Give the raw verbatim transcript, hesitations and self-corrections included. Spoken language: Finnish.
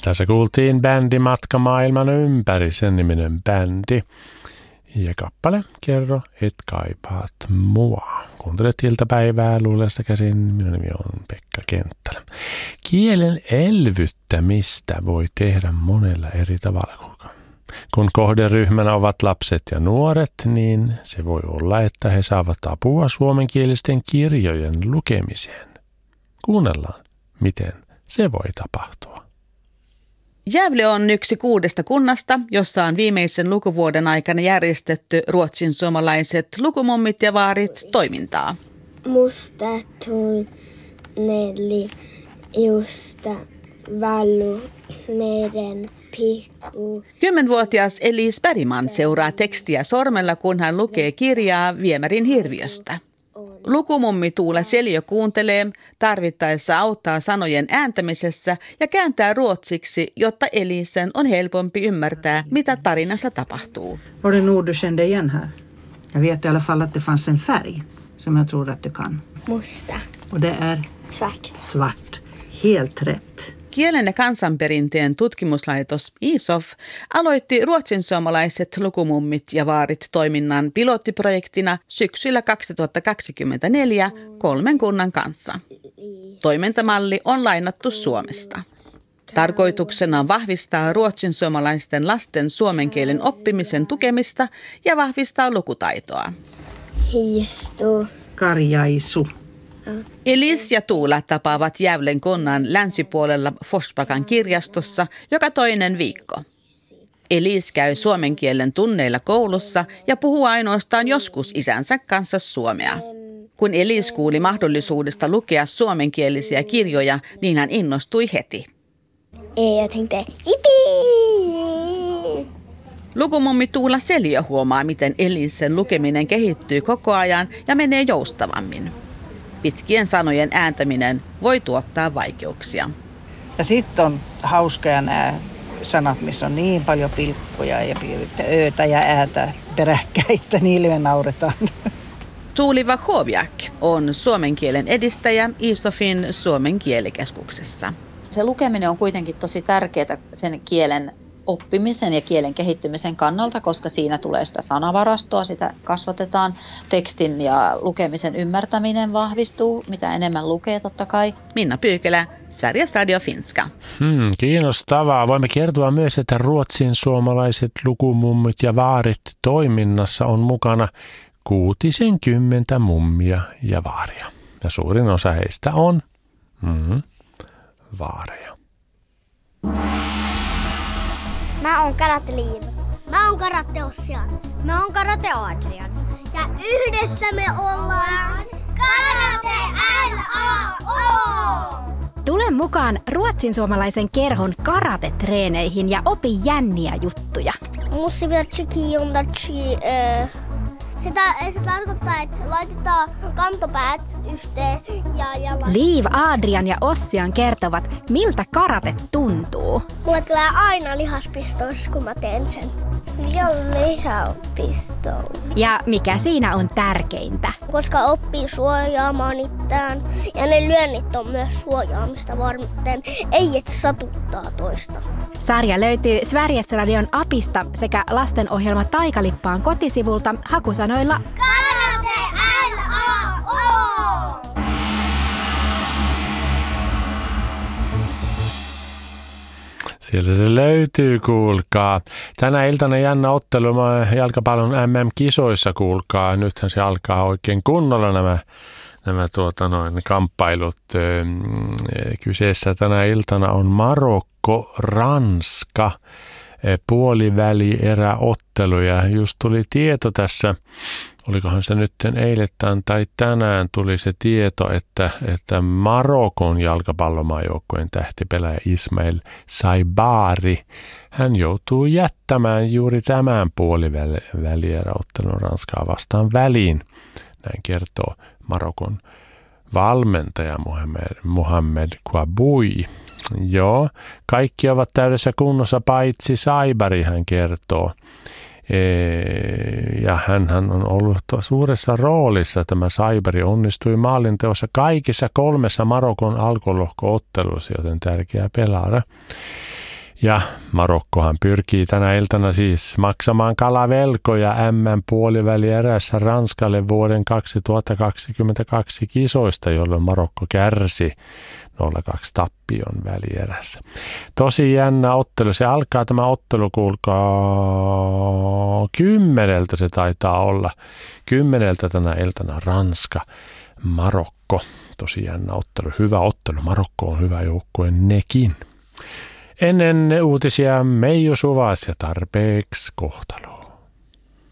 Tässä kuultiin bändi Matka maailman ympäri, sen niminen bändi. Ja kappale Kerro, et kaipaat mua. Kuuntelet iltapäivää Luulesta käsin. Minun nimi on Pekka Kenttälä. Kielen elvyttämistä voi tehdä monella eri tavalla. Kun kohderyhmänä ovat lapset ja nuoret, niin se voi olla, että he saavat apua suomenkielisten kirjojen lukemiseen. Kuunnellaan, miten se voi tapahtua. Gävle on yksi kuudesta kunnasta, jossa on viimeisen lukuvuoden aikana järjestetty ruotsin suomalaiset lukumummit ja vaarit toimintaa. Musta tuli neljä justa vallu meren pikku. Kymmenvuotias Elise Bergman seuraa tekstiä sormella, kun hän lukee kirjaa Viemärin hirviöstä. Lukumummi Tuula Seljö kuuntelee, tarvittaessa auttaa sanojen ääntämisessä ja kääntää ruotsiksi, jotta Elisen on helpompi ymmärtää, mitä tarinassa tapahtuu. Var det nog du kände igen här? Jag vet i alla fall att det fanns en färg som jag tror att du kan. Musta. Och det är Svart. svart. Helt rätt. Kielen ja kansanperinteen tutkimuslaitos I S O F aloitti ruotsinsuomalaiset lukumummit ja vaarit toiminnan pilottiprojektina syksyllä kaksituhattakaksikymmentäneljä kolmen kunnan kanssa. Toimintamalli on lainattu Suomesta. Tarkoituksena on vahvistaa ruotsinsuomalaisten lasten suomen kielen oppimisen tukemista ja vahvistaa lukutaitoa. Hiistu. Karjaisu. Elise ja Tuula tapaavat Gävlen kunnan länsipuolella Forsbakan kirjastossa joka toinen viikko. Elise käy suomen kielen tunneilla koulussa ja puhuu ainoastaan joskus isänsä kanssa suomea. Kun Elise kuuli mahdollisuudesta lukea suomenkielisiä kirjoja, niin hän innostui heti. Ei, jag tänkte jippii! Lukumummi Tuula Seljö huomaa, miten Elisen lukeminen kehittyy koko ajan ja menee joustavammin. Pitkien sanojen ääntäminen voi tuottaa vaikeuksia. Ja sitten on hauskoja nämä sanat, missä on niin paljon pilkkuja ja öötä ja äätä peräkkäin, että niille me nauretaan. Tuuli Wachowiak on suomen kielen edistäjä I S O F:in Suomen kielikeskuksessa. Se lukeminen on kuitenkin tosi tärkeää sen kielen oppimisen ja kielen kehittymisen kannalta, koska siinä tulee sitä sanavarastoa, sitä kasvatetaan. Tekstin ja lukemisen ymmärtäminen vahvistuu, mitä enemmän lukee totta kai. Minna Pyykälä, Sveriges Radio Finska. Hmm, kiinnostavaa. Voimme kertoa myös, että ruotsin suomalaiset lukumummit ja vaarit toiminnassa on mukana kuutisenkymmentä mummia ja vaaria. Ja suurin osa heistä on mm, vaareja. Mä oon Karate Liiv. Mä oon Karate Ossian. Mä oon Karate Adrian. Ja yhdessä me ollaan Karate L A O! Tule mukaan ruotsinsuomalaisen kerhon karatetreeneihin ja opi jänniä juttuja. Mussi vielä chiki on dachi. Se, ta- se tarkoittaa, että laitetaan kantopäät yhteen ja jalat. Liiv, Adrian ja Ossian kertovat, miltä karate tuntuu. Mulle tulee aina lihaspistous, kun mä teen sen. Ja lihaspistous. Ja mikä siinä on tärkeintä? Koska oppii suojaamaan itseään. Ja ne lyönnit on myös suojaamista varten. Ei et satuttaa toista. Sarja löytyy Sveriges Radion apista sekä lastenohjelma Taikalippaan kotisivulta hakusanoilla Karate L A O! Sieltä se löytyy, kuulkaa. Tänä iltana jännä ottelu jalkapallon M M-kisoissa, kuulkaa. Nythän se alkaa oikein kunnolla nämä, nämä tuota noin, kamppailut. Kyseessä tänä iltana on Marokko-Ranska puolivälieräottelu. Ja just tuli tieto tässä, olikohan se nyt eilettäin tai tänään tuli se tieto, että, että Marokon jalkapallomaajoukkueen tähtipelaaja Ismail Saibari, hän joutuu jättämään juuri tämän puolivälieräottelun Ranskaa vastaan väliin. Näin kertoo Marokon valmentaja Mohamed, Mohamed Kouaboui. Joo, kaikki ovat täydessä kunnossa paitsi Saibari, hän kertoo. Ja hänhän on ollut suuressa roolissa. Tämä Saibari onnistui maalinteossa kaikissa kolmessa Marokon alkulohko-ottelussa, joten tärkeä pelaaja. Ja Marokkohan pyrkii tänä iltana siis maksamaan kalavelkoja M M-puolivälierässä Ranskalle vuoden kaksituhattakaksikymmentäkaksi kisoista, jolloin Marokko kärsi nolla kaksi tappion välierässä. Tosi jännä ottelu. Se alkaa tämä ottelu, kuulkaa, kymmeneltä se taitaa olla. Kymmeneltä tänä iltana Ranska, Marokko. Tosi jännä ottelu. Hyvä ottelu. Marokko on hyvä joukkue nekin. Ennen uutisia Meiju Suvas ja tarpeeksi kohtaloa.